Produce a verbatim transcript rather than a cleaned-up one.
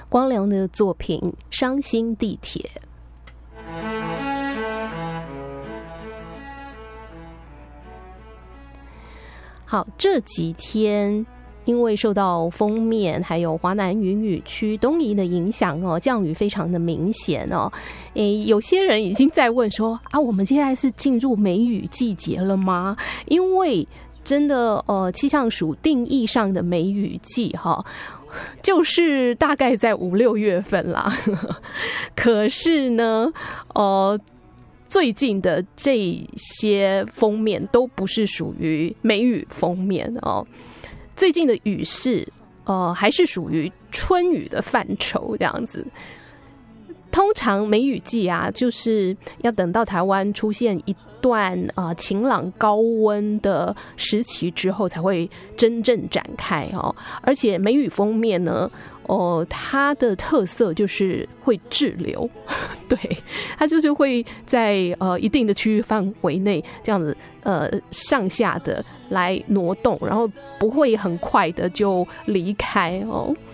光良的作品《伤心地铁》。好，这几天因为受到锋面还有华南云雨区东移的影响哦，降雨非常的明显哦。诶，有些人已经在问说啊，我们现在是进入梅雨季节了吗？因为真的呃，气象署定义上的梅雨季哈，就是大概在五六月份啦。可是呢，呃。最近的这些封面都不是属于梅雨封面哦，最近的雨势呃还是属于春雨的范畴这样子。通常梅雨季啊，就是要等到台湾出现一段呃晴朗高温的时期之后，才会真正展开哦。而且梅雨封面呢，哦，它的特色就是会滞留，对，它就是会在呃一定的区域范围内这样子呃上下的来挪动，然后不会很快的就离开哦。